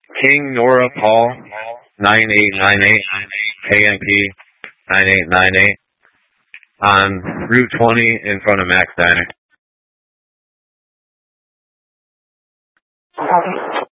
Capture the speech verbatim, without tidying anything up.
King Nora Paul, nine eight nine eight, K M P nine eight nine eight, on Route twenty in front of Max Diner.